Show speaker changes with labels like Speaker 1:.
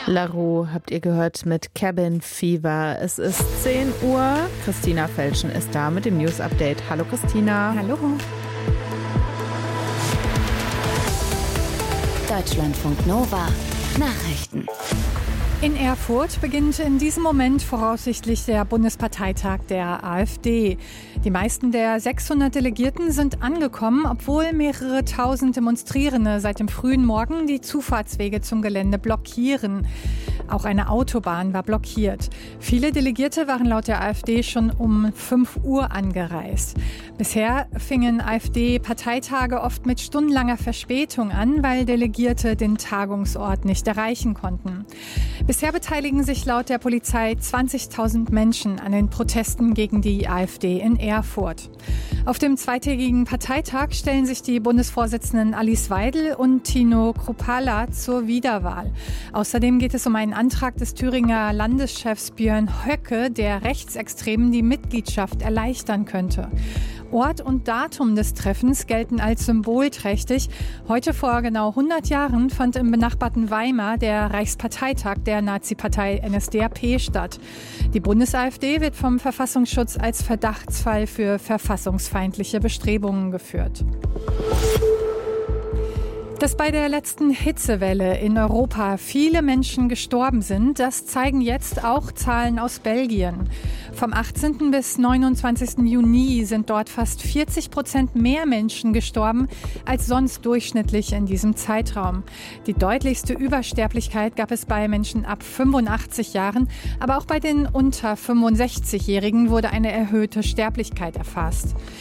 Speaker 1: LaRue habt ihr gehört mit Cabin Fever. Es ist 10 Uhr. Christina Felschen ist da mit dem News Update. Hallo Christina.
Speaker 2: Hallo.
Speaker 3: Deutschlandfunk Nova. Nachrichten.
Speaker 2: In Erfurt beginnt in diesem Moment voraussichtlich der Bundesparteitag der AfD. Die meisten der 600 Delegierten sind angekommen, obwohl mehrere tausend Demonstrierende seit dem frühen Morgen die Zufahrtswege zum Gelände blockieren. Auch eine Autobahn war blockiert. Viele Delegierte waren laut der AfD schon um 5 Uhr angereist. Bisher fingen AfD-Parteitage oft mit stundenlanger Verspätung an, weil Delegierte den Tagungsort nicht erreichen konnten. Bisher beteiligen sich laut der Polizei 20.000 Menschen an den Protesten gegen die AfD in Erfurt. Auf dem zweitägigen Parteitag stellen sich die Bundesvorsitzenden Alice Weidel und Tino Kruppalla zur Wiederwahl. Außerdem geht es um einen Antrag des Thüringer Landeschefs Björn Höcke, der Rechtsextremen die Mitgliedschaft erleichtern könnte. Ort und Datum des Treffens gelten als symbolträchtig. Heute vor genau 100 Jahren fand im benachbarten Weimar der Reichsparteitag der Nazi-Partei NSDAP statt. Die Bundes-AfD wird vom Verfassungsschutz als Verdachtsfall für verfassungsfeindliche Bestrebungen geführt. Dass bei der letzten Hitzewelle in Europa viele Menschen gestorben sind, das zeigen jetzt auch Zahlen aus Belgien. Vom 18. bis 29. Juni sind dort fast 40% mehr Menschen gestorben als sonst durchschnittlich in diesem Zeitraum. Die deutlichste Übersterblichkeit gab es bei Menschen ab 85 Jahren, aber auch bei den unter 65-Jährigen wurde eine erhöhte Sterblichkeit erfasst.